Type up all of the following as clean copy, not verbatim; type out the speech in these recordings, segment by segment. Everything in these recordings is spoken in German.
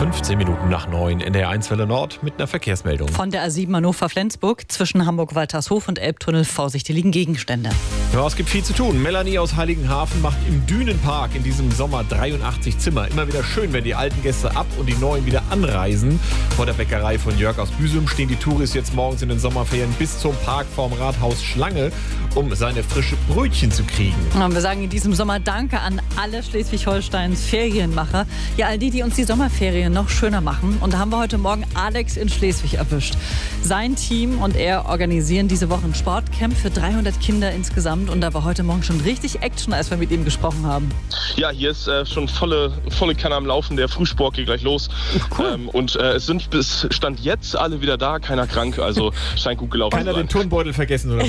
8:15 in der 1 Welle Nord mit einer Verkehrsmeldung. Von der A7 Hannover-Flensburg zwischen Hamburg-Waltershof und Elbtunnel. Vorsicht, hier liegen Gegenstände. Ja, es gibt viel zu tun. Melanie aus Heiligenhafen macht im Dünenpark in diesem Sommer 83 Zimmer. Immer wieder schön, wenn die alten Gäste ab und die neuen wieder anreisen. Vor der Bäckerei von Jörg aus Büsum stehen die Touris jetzt morgens in den Sommerferien bis zum Park vorm Rathaus Schlange, um seine frische Brötchen zu kriegen. Und wir sagen in diesem Sommer Danke an alle Schleswig-Holsteins Ferienmacher. Ja, all die uns die Sommerferien noch schöner machen. Und da haben wir heute Morgen Alex in Schleswig erwischt. Sein Team und er organisieren diese Woche ein Sportcamp für 300 Kinder insgesamt. Und da war heute Morgen schon richtig Action, als wir mit ihm gesprochen haben. Ja, hier ist schon volle Kanne am Laufen. Der Frühsport geht gleich los. Cool. Es sind bis Stand jetzt alle wieder da, keiner krank. Also scheint gut gelaufen zu sein. Keiner den Turnbeutel vergessen oder so.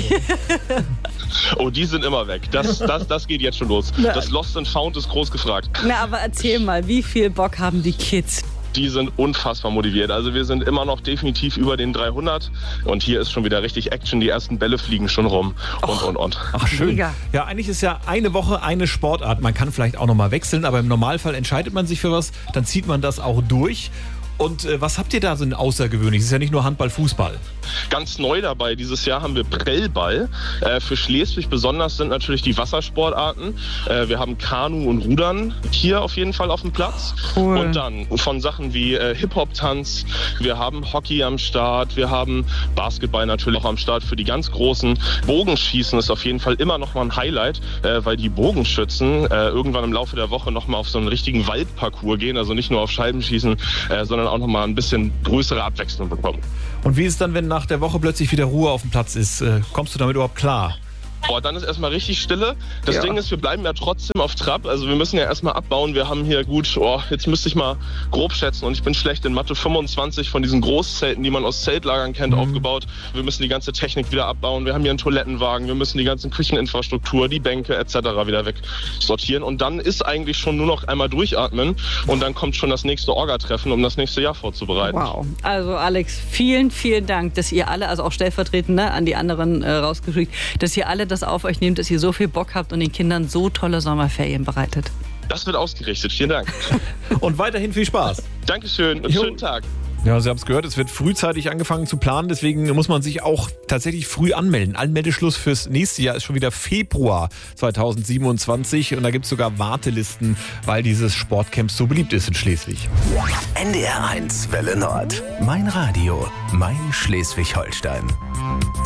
Oh, die sind immer weg. Das geht jetzt schon los. Das Lost and Found ist groß gefragt. Na, aber erzähl mal, wie viel Bock haben die Kids? Die sind unfassbar motiviert. Also wir sind immer noch definitiv über den 300 und hier ist schon wieder richtig Action. Die ersten Bälle fliegen schon rum und. Ach, schön. Mega. Ja, eigentlich ist ja eine Woche eine Sportart. Man kann vielleicht auch noch mal wechseln, aber im Normalfall entscheidet man sich für was, dann zieht man das auch durch. Und was habt ihr da so ein Außergewöhnliches? Es ist ja nicht nur Handball, Fußball. Ganz neu dabei dieses Jahr haben wir Prellball. Für Schleswig besonders sind natürlich die Wassersportarten. Wir haben Kanu und Rudern hier auf jeden Fall auf dem Platz. Cool. Und dann von Sachen wie Hip-Hop-Tanz. Wir haben Hockey am Start. Wir haben Basketball natürlich auch am Start für die ganz Großen. Bogenschießen ist auf jeden Fall immer noch mal ein Highlight, weil die Bogenschützen irgendwann im Laufe der Woche noch mal auf so einen richtigen Waldparcours gehen. Also nicht nur auf Scheibenschießen, sondern auch noch mal ein bisschen größere Abwechslung bekommen. Und wie ist es dann, wenn nach der Woche plötzlich wieder Ruhe auf dem Platz ist? Kommst du damit überhaupt klar? Dann ist erstmal richtig Stille. Das Ding ist, wir bleiben ja trotzdem auf Trab. Also wir müssen ja erstmal abbauen. Wir haben hier jetzt müsste ich mal grob schätzen und ich bin schlecht in Mathe, 25 von diesen Großzelten, die man aus Zeltlagern kennt, aufgebaut. Wir müssen die ganze Technik wieder abbauen. Wir haben hier einen Toilettenwagen. Wir müssen die ganze Kücheninfrastruktur, die Bänke etc. wieder wegsortieren. Und dann ist eigentlich schon nur noch einmal durchatmen und dann kommt schon das nächste Orga-Treffen, um das nächste Jahr vorzubereiten. Wow. Also Alex, vielen, vielen Dank, dass ihr alle, also auch stellvertretend an die anderen rausgeschickt, dass ihr alle das auf euch nehmt, dass ihr so viel Bock habt und den Kindern so tolle Sommerferien bereitet. Das wird ausgerichtet. Vielen Dank. Und weiterhin viel Spaß. Dankeschön und schönen Tag. Ja, Sie haben es gehört, es wird frühzeitig angefangen zu planen, deswegen muss man sich auch tatsächlich früh anmelden. Anmeldeschluss fürs nächste Jahr ist schon wieder Februar 2027 und da gibt es sogar Wartelisten, weil dieses Sportcamp so beliebt ist in Schleswig. NDR 1 Welle Nord. Mein Radio, mein Schleswig-Holstein.